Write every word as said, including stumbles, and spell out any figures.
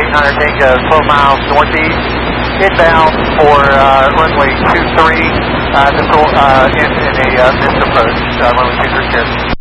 eighteen hundred Tango, twelve miles northeast, inbound for uh, runway two three, uh, missile, uh, in, in a uh, missed approach, uh, runway two three zero.